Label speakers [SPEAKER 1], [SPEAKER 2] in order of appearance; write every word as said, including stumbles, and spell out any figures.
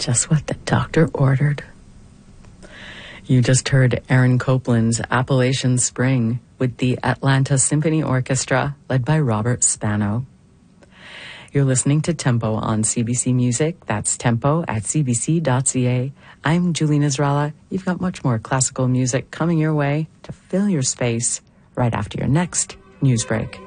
[SPEAKER 1] just what the doctor ordered. You just heard Aaron Copland's Appalachian Spring with the Atlanta Symphony Orchestra, led by Robert Spano. You're listening to Tempo on C B C Music. That's tempo at c b c dot c a. I'm Julie Nasrallah. You've got much more classical music coming your way to fill your space right after your next news break.